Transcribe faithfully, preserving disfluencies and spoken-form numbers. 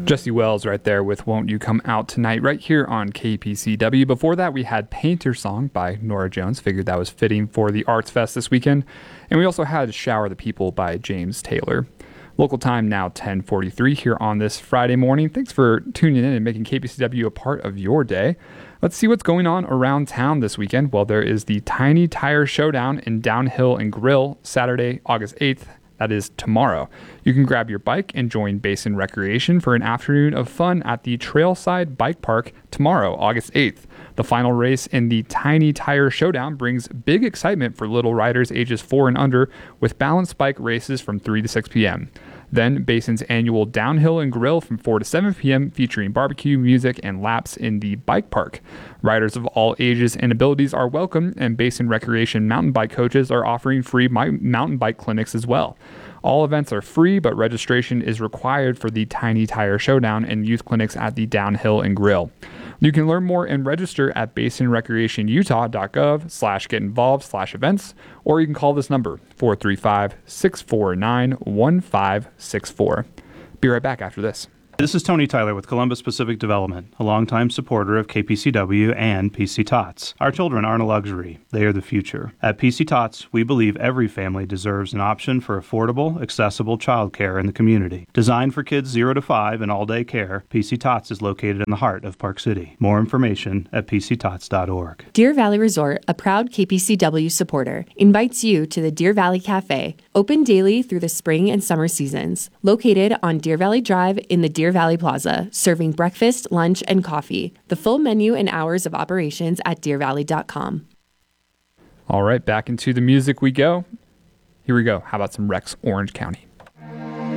Jesse Wells right there with Won't You Come Out Tonight right here on K P C W. Before that, we had Painter Song by Norah Jones. Figured that was fitting for the Arts Fest this weekend. And we also had Shower the People by James Taylor. Local time now ten forty-three here on this Friday morning. Thanks for tuning in and making K P C W a part of your day. Let's see what's going on around town this weekend. Well, there is the Tiny Tire Showdown in Downhill and Grill Saturday, August eighth. That is tomorrow. You can grab your bike and join Basin Recreation for an afternoon of fun at the Trailside Bike Park tomorrow, August eighth. The final race in the Tiny Tire Showdown brings big excitement for little riders ages four and under with balanced bike races from three to six p.m. Then Basin's annual Downhill and Grill from four to seven p.m. featuring barbecue, music, and laps in the bike park. Riders of all ages and abilities are welcome, and Basin Recreation mountain bike coaches are offering free mountain bike clinics as well. All events are free, but registration is required for the Tiny Tire Showdown and youth clinics at the Downhill and Grill. You can learn more and register at basinrecreationutah.gov slash get involved slash events, or you can call this number, four three five, six four nine, one five six four. Be right back after this. This is Tony Tyler with Columbus Pacific Development, a longtime supporter of K P C W and P C Tots. Our children aren't a luxury. They are the future. At P C Tots, we believe every family deserves an option for affordable, accessible childcare in the community. Designed for kids zero to five and all-day care, P C Tots is located in the heart of Park City. More information at p c tots dot org. Deer Valley Resort, a proud K P C W supporter, invites you to the Deer Valley Cafe, open daily through the spring and summer seasons. Located on Deer Valley Drive in the Deer Valley Plaza, serving breakfast, lunch, and coffee. The full menu and hours of operations at deer valley dot com. All right, back into the music we go. Here we go. How about some Rex Orange County?